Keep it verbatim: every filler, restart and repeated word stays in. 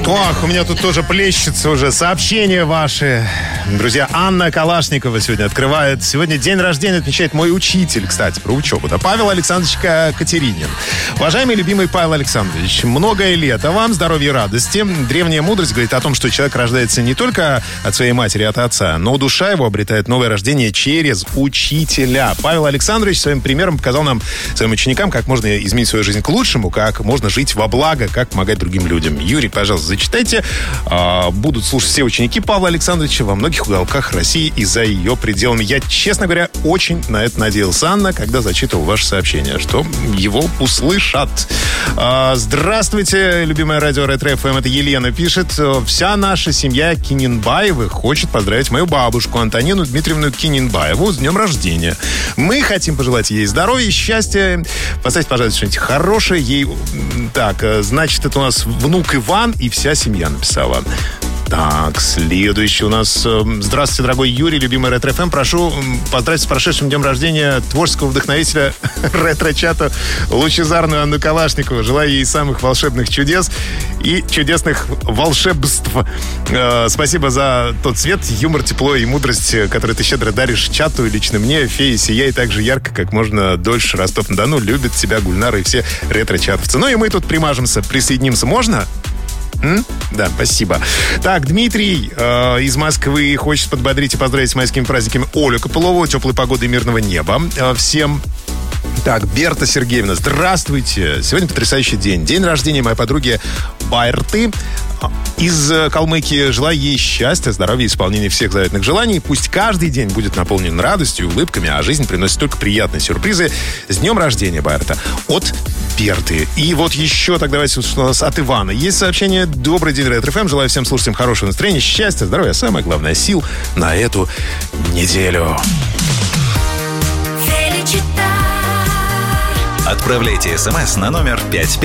Ох, у меня тут тоже плещется уже сообщения ваши. Друзья, Анна Калашникова сегодня открывает. Сегодня день рождения отмечает мой учитель, кстати, про учебу. Да, Павел Александрович Катеринин. Уважаемый любимый Павел Александрович, многое лет, а вам здоровья и радости. Древняя мудрость говорит о том, что человек рождается не только от своей матери, от отца, но душа его обретает новое рождение через учителя. Павел Александрович своим примером показал нам, своим ученикам, как можно изменить свою жизнь к лучшему, как можно жить во благо, как помогать другим людям. Юрий, пожалуйста, зачитайте. Будут слушать все ученики Павла Александровича во многих уголках России и за ее пределами. Я, честно говоря, очень на это надеялся, Анна, когда зачитывал ваше сообщение, что его услышат. Здравствуйте, любимое радио Ретро эф эм. Это Елена пишет. Вся наша семья Кининбаевых хочет поздравить мою бабушку Антонину Дмитриевну Кининбаеву с днем рождения. Мы хотим пожелать ей здоровья, счастья. Поставьте, пожалуйста, что-нибудь хорошее ей. Так, значит, это у нас внук Иван и вся семья написала. Так, следующий у нас. Здравствуйте, дорогой Юрий, любимый Ретро эф эм. Прошу поздравить с прошедшим днем рождения творческого вдохновителя ретро-чата Лучезарную Анну Калашникову. Желаю ей самых волшебных чудес и чудесных волшебств. Э, спасибо за тот свет, юмор, тепло и мудрость, который ты щедро даришь чату и лично мне. Фея, сияй так же ярко, как можно дольше. Ростов-на-Дону любит тебя Гульнара и все ретро-чатовцы. Ну и мы тут примажемся, присоединимся. Можно? М? Да, спасибо. Так, Дмитрий э, из Москвы хочет подбодрить и поздравить с майскими праздниками Олю Копылову. Теплой погоды и мирного неба э, всем. Так, Берта Сергеевна, здравствуйте. Сегодня потрясающий день. День рождения моей подруги Байрты из Калмыкии. Желаю ей счастья, здоровья и исполнения всех заветных желаний. Пусть каждый день будет наполнен радостью и улыбками, а жизнь приносит только приятные сюрпризы. С днем рождения, Байрта. От Берты. И вот еще, так давайте, что у нас от Ивана. Есть сообщение. Добрый день, Ретро эф эм. Желаю всем слушателям хорошего настроения, счастья, здоровья, самое главное, сил на эту неделю. Отправляйте смс на номер пять пять.